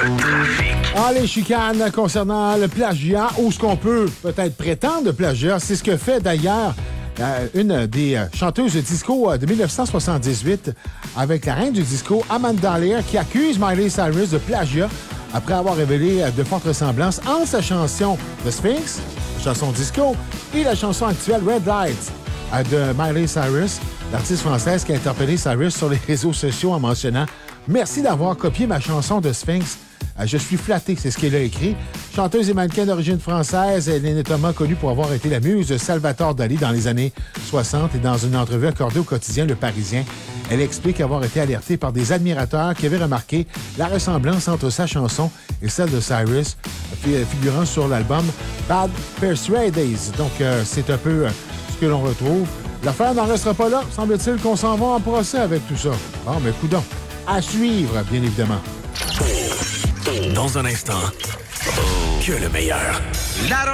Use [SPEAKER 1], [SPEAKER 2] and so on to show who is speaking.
[SPEAKER 1] Ah, les chicanes concernant le plagiat, ou ce qu'on peut peut-être prétendre de plagiat, c'est ce que fait d'ailleurs une des chanteuses de disco de 1978 avec la reine du disco, Amanda Lear, qui accuse Miley Cyrus de plagiat après avoir révélé de fortes ressemblances entre sa chanson The Sphinx, la chanson disco, et la chanson actuelle Red Lights de Miley Cyrus, l'artiste française qui a interpellé Cyrus sur les réseaux sociaux en mentionnant « Merci d'avoir copié ma chanson de Sphinx. Je suis flatté », c'est ce qu'elle a écrit. Chanteuse et mannequin d'origine française, elle est notamment connue pour avoir été la muse de Salvatore Dali dans les années 60 et dans une entrevue accordée au quotidien Le Parisien. Elle explique avoir été alertée par des admirateurs qui avaient remarqué la ressemblance entre sa chanson et celle de Cyrus, figurant sur l'album Bad Persuaded. Donc, c'est un peu ce que l'on retrouve. L'affaire n'en restera pas là. Semble-t-il qu'on s'en va en procès avec tout ça. Bon, mais coudonc. À suivre, bien évidemment.
[SPEAKER 2] Dans un instant, que le meilleur.